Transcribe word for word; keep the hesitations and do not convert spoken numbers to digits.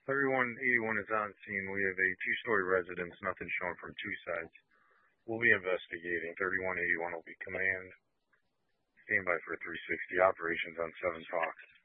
thirty-one eighty-one is on scene. We have a two-story residence, nothing shown from two sides. We'll be investigating. thirty-one eighty-one will be command. Stand by for three sixty. Operations on seven Fox.